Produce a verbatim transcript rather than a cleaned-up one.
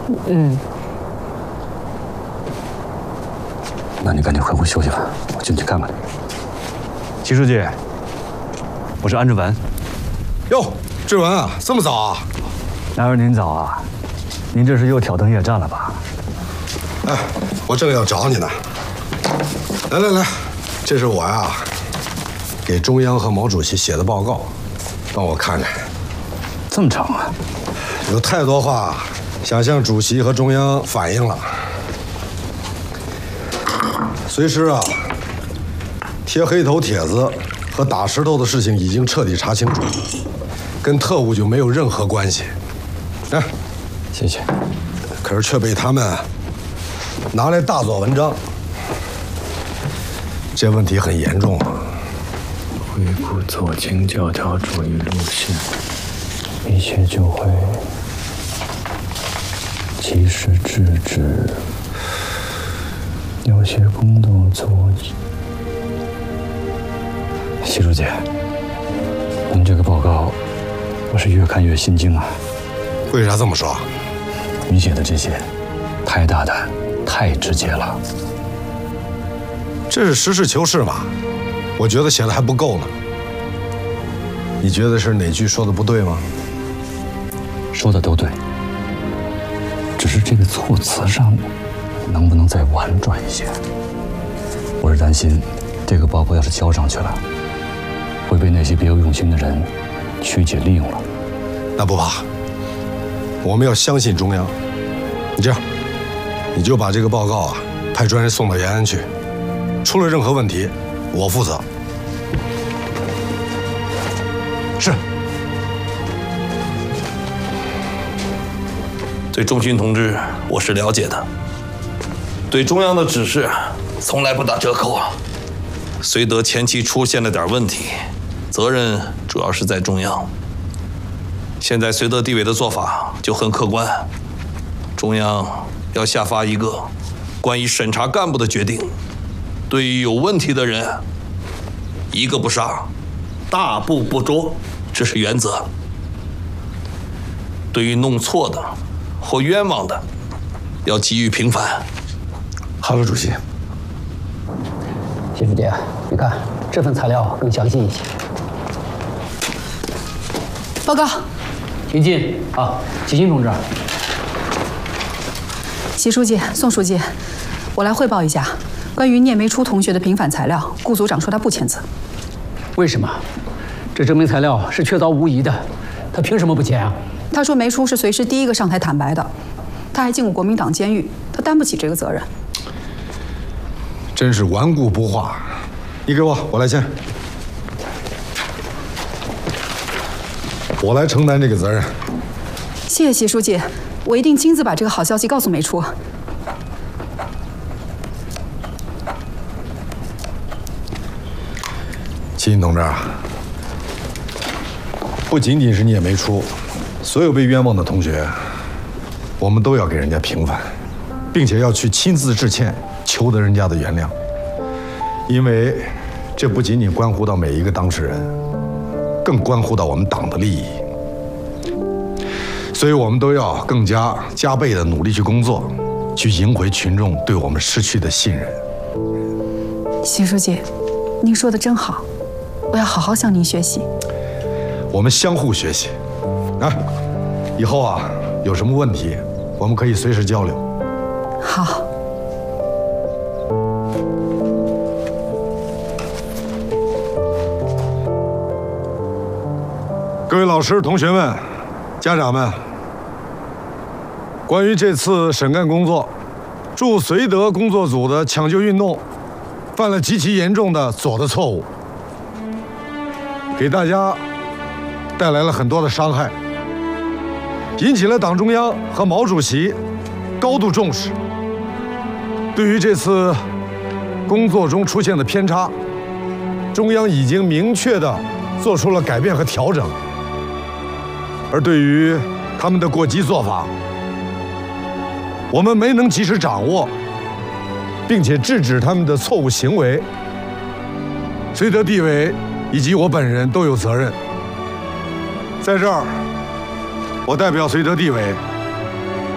嗯。 那你赶紧回屋休息吧，我进去看看。 齐书记，我是安志文。 哟，志文啊，这么早啊？ 哪有您早啊？您这是又挑灯夜战了吧？ 哎，我正要找你呢。来来来，这是我呀，给中央和毛主席写的报告，帮我看看。 这么长啊？ 有太多话想向主席和中央反映了。随师啊，贴黑头帖子和打石头的事情已经彻底查清楚，跟特务就没有任何关系。哎， 谢谢。 可是却被他们拿来大做文章，这问题很严重啊。 回顾左倾教条主义路线，一切就会及时制止。有些公动作业。习书记，您这个报告，我是越看越心惊啊。 为啥这么说？ 你写的这些，太大胆，太直接了。 这是实事求是嘛？我觉得写的还不够呢。你觉得是哪句说的不对吗？ 说的都对，只是这个措辞上，能不能再婉转一些？我是担心，这个报告要是交上去了，会被那些别有用心的人曲解利用了。 那不怕，我们要相信中央。你这样，你就把这个报告啊派专人送到延安去，出了任何问题，我负责。是。 对仲勋同志，我是了解的。对中央的指示，从来不打折扣。绥德前期出现了点问题，责任主要是在中央。现在绥德地委的做法就很客观，中央要下发一个关于审查干部的决定，对于有问题的人，一个不杀，大步不捉，这是原则。对于弄错的或冤枉的，要给予平反。 好了，主席。 习书记，你看这份材料更详细一些。 报告。 请进。啊，齐新同志。 习书记、宋书记，我来汇报一下关于聂梅初同学的平反材料。顾组长说他不签字。 为什么？这证明材料是确凿无疑的，他凭什么不签啊？ 他说梅初是随时第一个上台坦白的，他还进过国民党监狱，他担不起这个责任。 真是顽固不化。你给我，我来签。我来承担这个责任。 谢谢习书记，我一定亲自把这个好消息告诉梅初。 齐新同志，不仅仅是聂梅初，所有被冤枉的同学，我们都要给人家平反，并且要去亲自致歉，求得人家的原谅。因为这不仅仅关乎到每一个当事人，更关乎到我们党的利益。所以我们都要更加加倍的努力去工作，去赢回群众对我们失去的信任。 习书记，您说的真好，我要好好向您学习。 我们相互学习，啊，以后啊有什么问题，我们可以随时交流。 好。 各位老师、同学们、家长们，关于这次审干工作，驻绥德工作组的抢救运动犯了极其严重的左的错误，给大家带来了很多的伤害，引起了党中央和毛主席高度重视。对于这次工作中出现的偏差，中央已经明确地做出了改变和调整。而对于他们的过激做法，我们没能及时掌握，并且制止他们的错误行为，绥德地委以及我本人都有责任。在这儿，我代表绥德地委